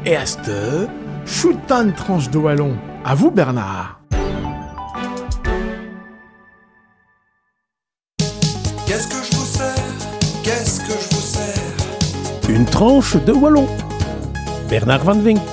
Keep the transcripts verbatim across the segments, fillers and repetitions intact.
Et à cette choutan de tranche de wallon. À vous, Bernard. Qu'est-ce que je vous sers? Qu'est-ce que je vous sers? Une tranche de wallon. Bernard Van Vink.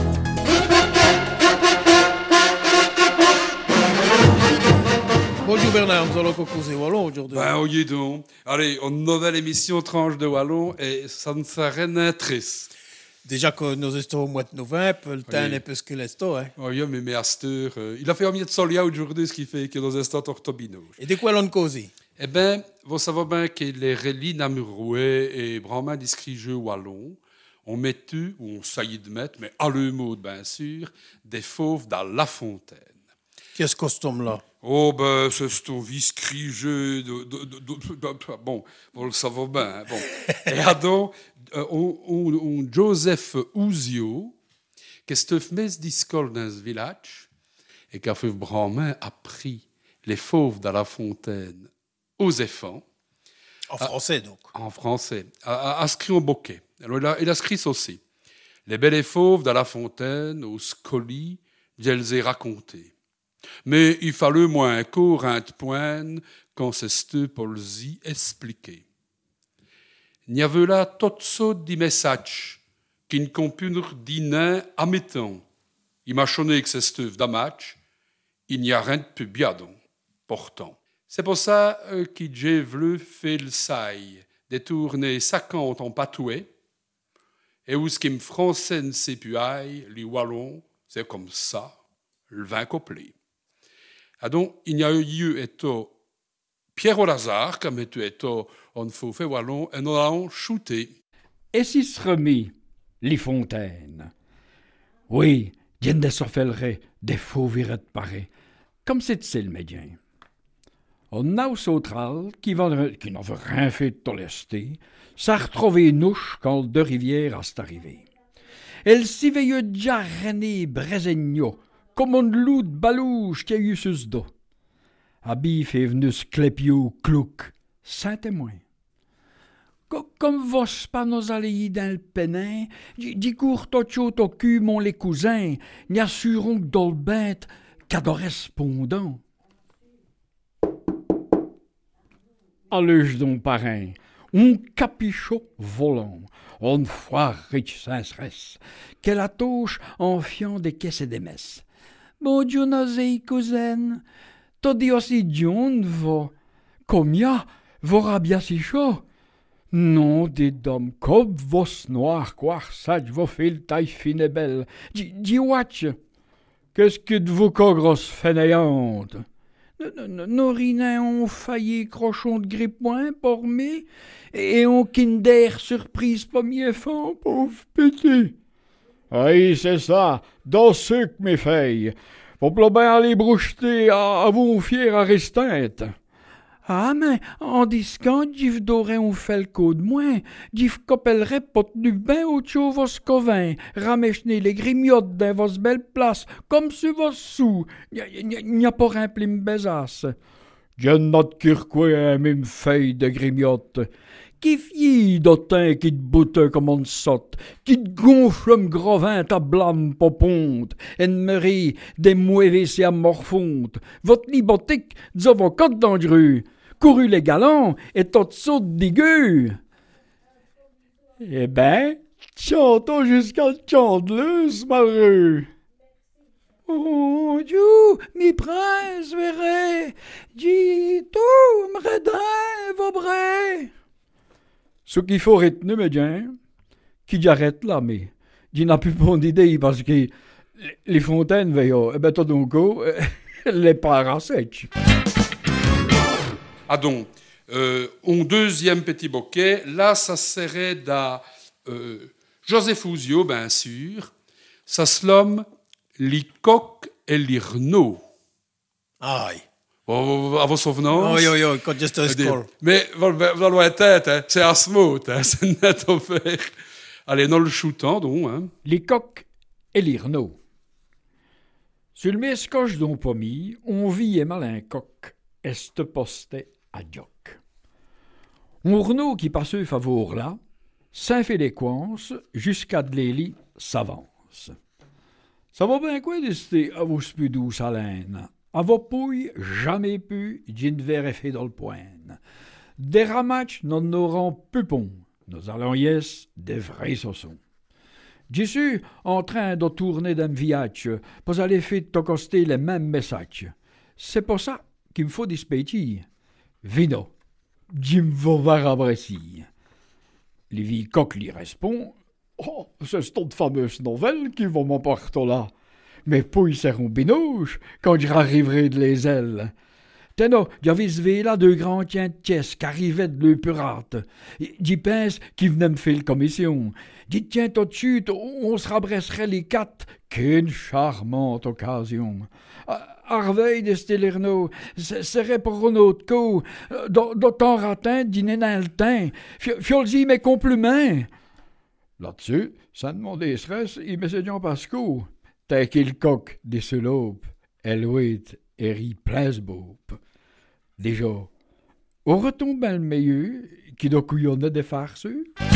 Bonjour Bernard, nous allons causer wallon aujourd'hui. Ben, oyez donc. Allez, une nouvelle émission Tranche de Wallon et ça ne serait rien triste. Déjà que nous sommes au mois de novembre, le temps Oui. n'est plus que l'esto. Hein. Oh, yeah, mais, mais à cette heure, euh, il a fait un mieux de solia aujourd'hui, ce qui fait que nos instants orthobino. Et de quoi l'on cause? Eh bien, vous savez bien que les relis namurouais et vraiment discrets jeux wallons, on met tu, ou on saillit de mettre, mais à le mot, bien sûr, des fauves dans la fontaine. Qu'est-ce costume là? Oh, ben, c'est un viscrit jeu de, de, de, de, de, de- Bon, vous le savez bien. Hein, bon. Et alors, euh, on, on, on Joseph Ouzio, qui est mes discol dans ce village, et qui a fait vraiment appris les fauves dans la fontaine aux enfants, En français donc. en français, a, a, a écrit un bouquet. Alors, il a, il a écrit ceci. Les belles fauves dans la fontaine, aux scolis, je les ai racontées. Mais il fallait moins un cours un point quand c'est pour les expliquer. Il y avait là toutes sortes de messages qui ne compurent dîner à mettant. Il m'a chonné que c'est stuff d'un match, il n'y a rien de plus bien donc, pourtant. C'est pour ça euh, que j'ai voulu faire le saille, détourner cinquante en patoué, et où ce qui me français ne sait plus aille, les wallons, c'est comme ça, le vin couplet. Ah donc, il y a eu eto Pierre au hasard, comme tu eto on faut fait wallon, et nous allons shooter. Et si se remis, les fontaines. Oui, dien de s'orfellerait des faux virettes parés, comme c'est le médien. On a au sautral, qui, va, qui n'en veut rien fait de tolester, ça retrouvé nouche quand deux rivières a arrivé. Elle s'y veille déjà rené brézegno, comme un loup de balouche qui a eu ce dos. Habif est venu sclépio clouc, saint témoin. Comme vos pas nos allées dans le pénin, d'y court tocho tocu mon les cousins, n'y assurons que dans le bête qu'à correspondant. Allez donc parrain, un capichot volant, on foire riche sans-stress, qu'elle attouche en fiant des caisses et des messes. Bon Dieu nasei cousin, t'as dit aussi John va, comme ya, vora bien si chaud. Non, des dames, comme vos noirs, quoi, ça, vos fil taille fine et belle. Dis watch, qu'est-ce que de vos grosse fainéante? Nos rinins ont failli crochon de grippe-point pour me, et on kinder surprise premier fond, pauvre petit. Oui, c'est ça, dans ce que mes filles. Faut bien aller broucheter à, à vous fier à restinte. Ah, mais en disant, j'y doré on fait le coup de moins, j'y coppellerait pas du bain au tchou vos covins, ramèchenez les grimiottes dans vos belles places, comme sur vos sous, n'y a pas un plim besace. J'ai notre curquois même feuille de grimiotte. Qui fille d'otin qui te boute comme on saute, qui te gonfle un gros vin ta blâme poponte, en me rit des mouevés à morfonte, votre libotique d'avocats d'engru, couru les galants et tot saute d'aigu. Eh ben, chantons jusqu'à chandeleuse, malheureux. Oh Dieu, mi prince verrez, dis tout, m'redin, vos brais. Ce qu'il faut retenir, médien, qui j'arrête là, mais j'y n'a plus bon idée parce que les fontaines, veillent, eh ben, tout d'un coup, les parasèches. Ah donc, euh, un deuxième petit bouquet, là, ça serait da euh, Joseph Ouzio, bien sûr, ça se nomme les coqs et les renaux. Aïe. Oh, à vos souvenances? Oui, oui, oui, quand j'étais à l'école. Mais, vous allez tête, hein, c'est à smooth, hein, c'est net offert. Allez, dans le shootant, donc. Hein. Les coqs et les renaux. Sur le mescoche d'un pommier, on vit et mal un coq, est posté à joc. Un renaux qui passait favor là, s'en fait des coinces jusqu'à de l'élie s'avance. Ça va bien quoi d'ester à vos spudous salènes? À vos pouilles, jamais pu, d'une verre fait dans le poing. Des ramatchs, nous n'aurons pupons. Nous allons yes des vrais saussons. J'y suis en train de tourner d'un viatch, pour aller faire t'accoster les mêmes messages. C'est pour ça qu'il me faut des spétis. Vino, Jim va voir à Bressie. Lévi Coq lui répond, oh, c'est cette fameuse nouvelle qui va m'emporter là. Mais puis seront binouches quand j'arriverai de les ailes. Tenno, j'avais vu là deux grands tiens de pièces qui arrivaient de l'Eupurate. J'y pense qu'ils venaient me faire la commission. J'y tiens tout de suite, on se rabresserait les quatre. Quelle charmante occasion. Harvey de Stillerno, ce serait pour un autre coup. D'autant ratin, dîner dans le teint. Fiolzi mes compliments. Là-dessus, ça demandait stress, il me dit Pasco. T'as qu'il coq des selopes, Elouit et rit Plesboup. Déjà, on retombe le meilleur qui doit couillonner des farceux.